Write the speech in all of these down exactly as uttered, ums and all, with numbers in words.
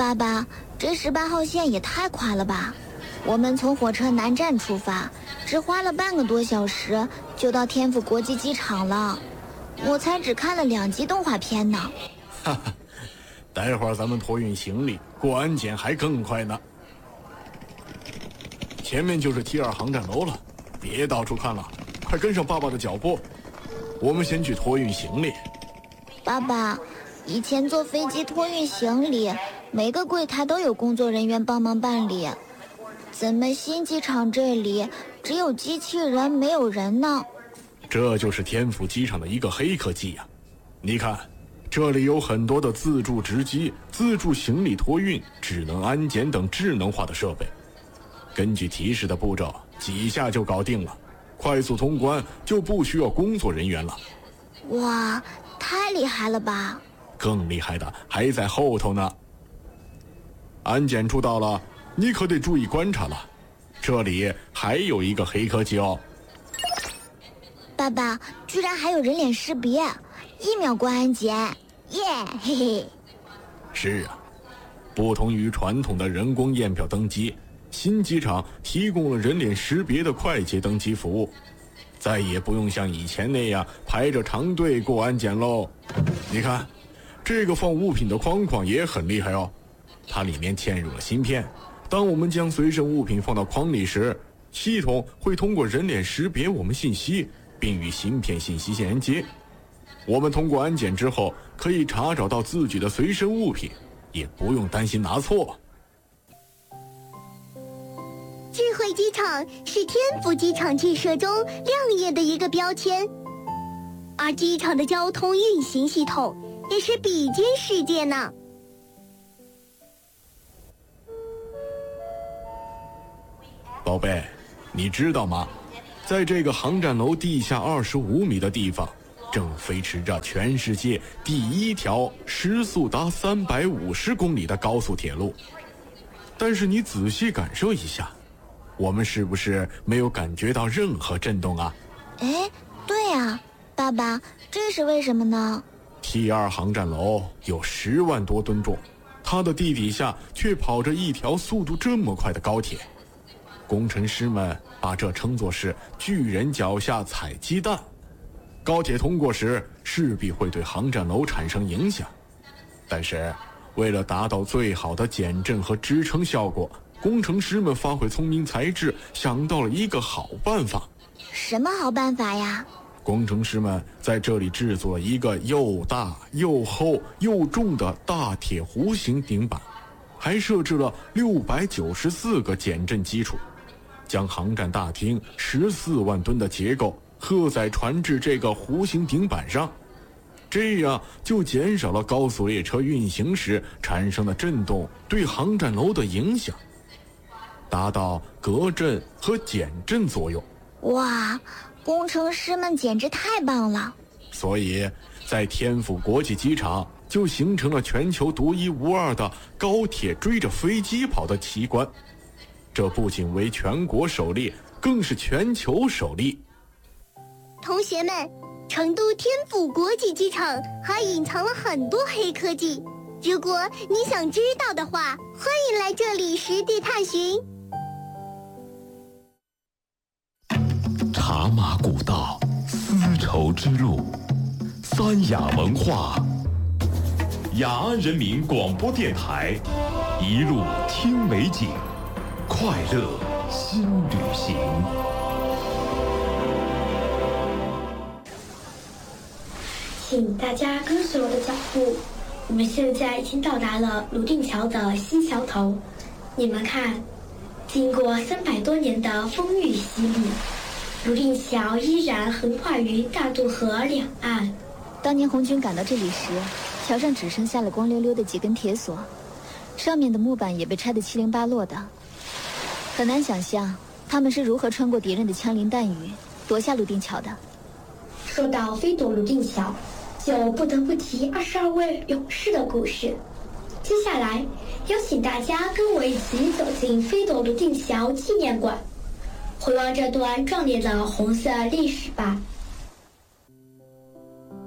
爸爸，这十八号线也太快了吧！我们从火车南站出发，只花了半个多小时就到天府国际机场了。我才只看了两集动画片呢。 哈哈，待会儿咱们托运行李过安检还更快呢。前面就是 T 二航站楼了，别到处看了，快跟上爸爸的脚步。我们先去托运行李。 爸爸，以前坐飞机托运行李，每个柜台都有工作人员帮忙办理，怎么新机场这里只有机器人没有人呢？ 这就是天府机场的一个黑科技呀、啊！你看，这里有很多的自助值机、自助行李托运、智能安检等智能化的设备。根据提示的步骤，几下就搞定了，快速通关就不需要工作人员了。 哇，太厉害了吧！ 更厉害的还在后头呢。安检处到了，你可得注意观察了，这里还有一个黑科技哦。 爸爸，居然还有人脸识别，一秒过安检，耶，嘿嘿。 是啊，不同于传统的人工验票登机，新机场提供了人脸识别的快捷登机服务，再也不用像以前那样排着长队过安检喽。你看，这个放物品的框框也很厉害哦，它里面嵌入了芯片，当我们将随身物品放到框里时，系统会通过人脸识别我们信息，并与芯片信息连接。我们通过安检之后，可以查找到自己的随身物品，也不用担心拿错。 智慧机场是天府机场建设中亮眼的一个标签，而机场的交通运行系统也是比肩世界呢。 宝贝，你知道吗？在这个航站楼地下二十五米的地方，正飞驰着全世界第一条时速达三百五十公里的高速铁路。但是你仔细感受一下，我们是不是没有感觉到任何震动啊？ 哎，对啊，爸爸，这是为什么呢？ T 二航站楼有十万多吨重，它的地底下却跑着一条速度这么快的高铁。工程师们把这称作是巨人脚下踩鸡蛋。高铁通过时势必会对航站楼产生影响，但是为了达到最好的减震和支撑效果，工程师们发挥聪明才智，想到了一个好办法。 什么好办法呀？ 工程师们在这里制作了一个又大又厚又重的大铁弧形顶板，还设置了六百九十四个减震基础，将航站大厅十四万吨的结构荷载传至这个弧形顶板上，这样就减少了高速列车运行时产生的震动对航站楼的影响，达到隔震和减震作用。 哇，工程师们简直太棒了！ 所以在天府国际机场就形成了全球独一无二的高铁追着飞机跑的奇观，这不仅为全国首例，更是全球首例。 同学们，成都天府国际机场还隐藏了很多黑科技，如果你想知道的话，欢迎来这里实地探寻。 茶马古道，丝绸之路，三雅文化，雅安人民广播电台，一路听美景，快乐新旅行。 请大家跟随我的脚步，我们现在已经到达了泸定桥的西桥头。你们看，经过三百多年的风雨洗礼，泸定桥依然横跨于大渡河两岸。 当年红军赶到这里时，桥上只剩下了光溜溜的几根铁索，上面的木板也被拆得七零八落的。很难想象他们是如何穿过敌人的枪林弹雨，夺下泸定桥的。 说到飞夺泸定桥，就不得不提二十二位勇士的故事。接下来，邀请大家跟我一起走进飞夺泸定桥纪念馆，回望这段壮烈的红色历史吧。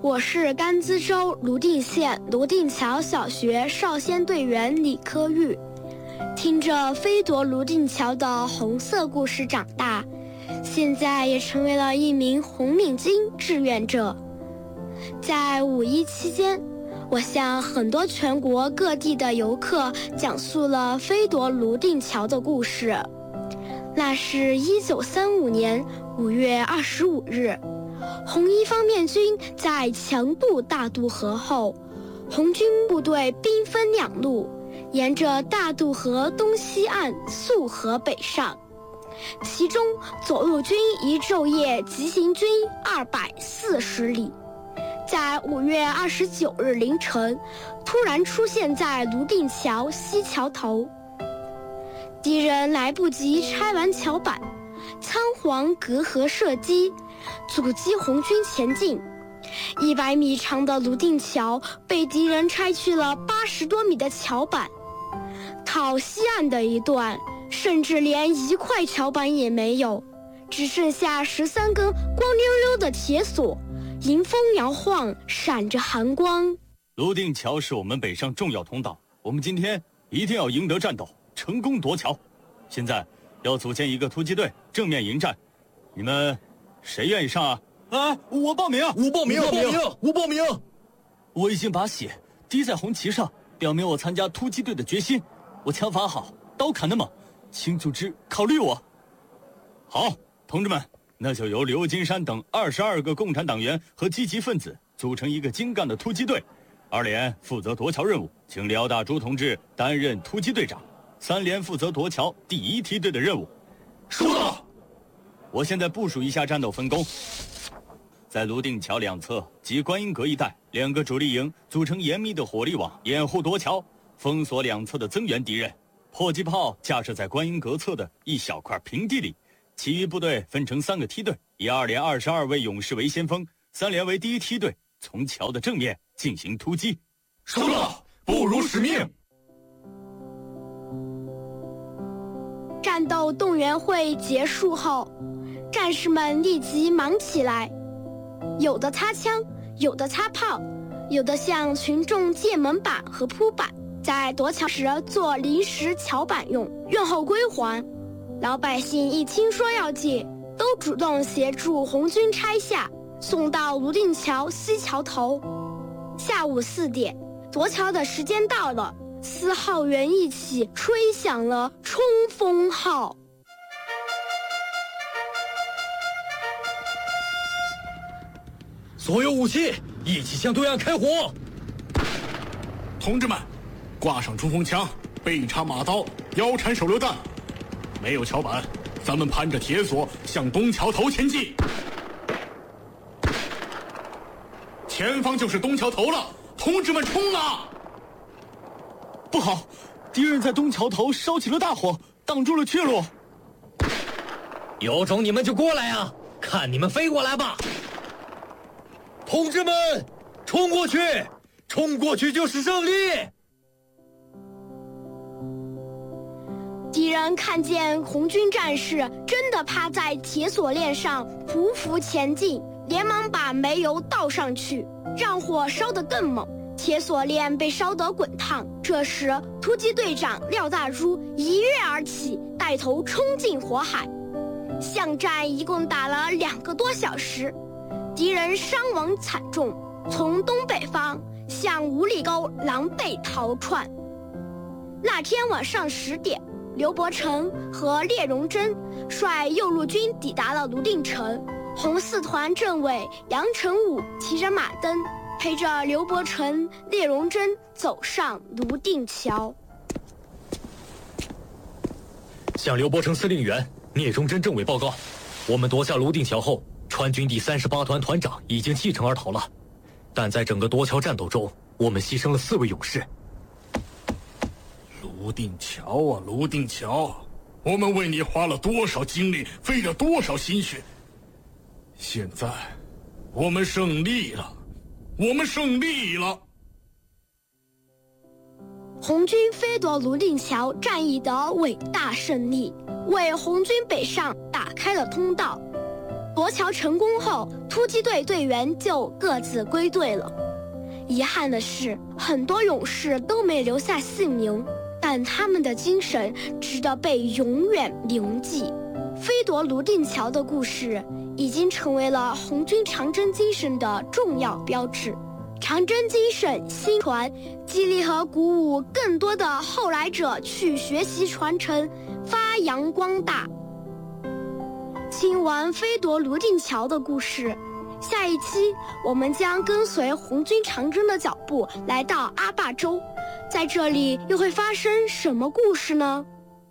我是甘孜州泸定县泸定桥小学少先队员李科玉，听着飞夺泸定桥的红色故事长大，现在也成为了一名红领巾志愿者。在五一期间，我向很多全国各地的游客讲述了飞夺泸定桥的故事。那是一九三五年五月二十五日，红一方面军在强渡大渡河后，红军部队兵分两路，沿着大渡河东西岸溯河北上。其中左路军一昼夜急行军二百四十里，在五月二十九日凌晨，突然出现在泸定桥西桥头。敌人来不及拆完桥板，仓皇隔河射击，阻击红军前进。一百米长的泸定桥被敌人拆去了八十多米的桥板，靠西岸的一段甚至连一块桥板也没有，只剩下十三根光溜溜的铁索，迎风摇晃，闪着寒光。 泸定桥是我们北上重要通道，我们今天一定要赢得战斗，成功夺桥。现在要组建一个突击队，正面迎战。你们谁愿意上啊？啊，我报名！ 我报名！我报名！我报名！ 我已经把血滴在红旗上，表明我参加突击队的决心。我枪法好，刀砍得猛，请组织考虑我。好，同志们，那就由刘金山等二十二个共产党员和积极分子组成一个精干的突击队。二连负责夺桥任务，请廖大珠同志担任突击队长。三连负责夺桥第一梯队的任务。 收到。 我现在部署一下战斗分工。在泸定桥两侧及观音阁一带，两个主力营组成严密的火力网，掩护夺桥，封锁两侧的增援敌人。迫击炮架设在观音阁侧的一小块平地里。其余部队分成三个梯队，以二连二十二位勇士为先锋，三连为第一梯队，从桥的正面进行突击。 收到，不辱使命。 战斗动员会结束后，战士们立即忙起来，有的擦枪，有的擦炮，有的向群众借门板和铺板，在夺桥时做临时桥板用，用后归还。老百姓一听说要借，都主动协助红军拆下，送到泸定桥西桥头。下午四点，夺桥的时间到了，四号员一起吹响了冲锋号。 所有武器一起向对岸开火。 同志们，挂上冲锋枪，背插马刀，腰缠手榴弹。没有桥板，咱们攀着铁索向东桥头前进。前方就是东桥头了，同志们冲啊！ 不好，敌人在东桥头烧起了大火，挡住了去路。 有种你们就过来啊！看你们飞过来吧！同志们，冲过去！冲过去就是胜利！ 敌人看见红军战士真的趴在铁索链上匍匐前进，连忙把煤油倒上去，让火烧得更猛，铁索链被烧得滚烫。这时，突击队长廖大珠一跃而起，带头冲进火海。巷战一共打了两个多小时，敌人伤亡惨重，从东北方向五里沟狼狈逃窜。那天晚上十点，刘伯承和聂荣臻率右路军抵达了泸定城，红四团政委杨成武骑着马灯，陪着刘伯承、聂荣臻走上泸定桥。 向刘伯承司令员、聂荣臻政委报告，我们夺下泸定桥后，川军第三十八团团长已经弃城而逃了，但在整个夺桥战斗中，我们牺牲了四位勇士。 泸定桥啊，泸定桥，我们为你花了多少精力，费了多少心血。现在，我们胜利了，我们胜利了。 红军飞夺泸定桥战役的伟大胜利，为红军北上打开了通道。夺夺桥成功后，突击队队员就各自归队了。遗憾的是，很多勇士都没留下姓名，但他们的精神值得被永远铭记。飞夺泸定桥的故事已经成为了红军长征精神的重要标志。长征精神新传，激励和鼓舞更多的后来者去学习传承，发扬光大。听完飞夺泸定桥的故事，下一期我们将跟随红军长征的脚步来到阿坝州，在这里又会发生什么故事呢？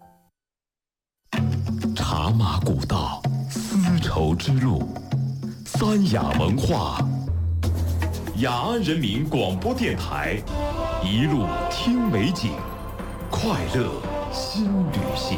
茶马古道，丝绸之路，三雅文化，雅安人民广播电台，一路听美景，快乐新旅行。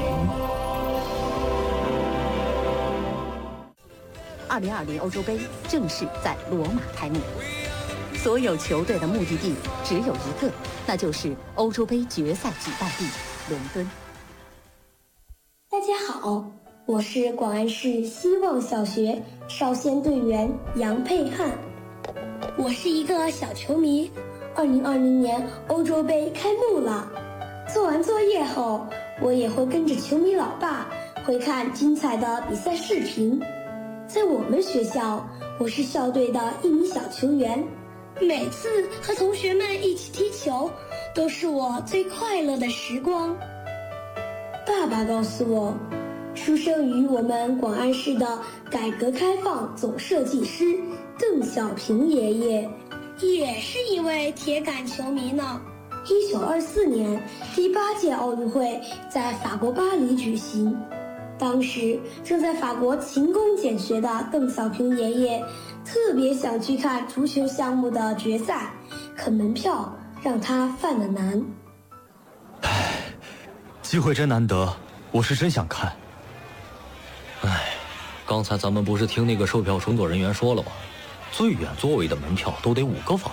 二零二零欧洲杯正式在罗马开幕，所有球队的目的地只有一个，那就是欧洲杯决赛举办地伦敦。 大家好，我是广安市希望小学少先队员杨佩翰，我是一个小球迷。二零二零年欧洲杯开幕了，做完作业后，我也会跟着球迷老爸回看精彩的比赛视频。在我们学校，我是校队的一名小球员，每次和同学们一起踢球，都是我最快乐的时光。爸爸告诉我，出生于我们广安市的改革开放总设计师邓小平爷爷，也是一位铁杆球迷呢。一九二四年，第八届奥运会在法国巴黎举行。当时正在法国勤工俭学的邓小平爷爷，特别想去看足球项目的决赛，可门票让他犯了难。 唉，机会真难得，我是真想看。 唉，刚才咱们不是听那个售票工作人员说了吗？最远座位的门票都得五个房。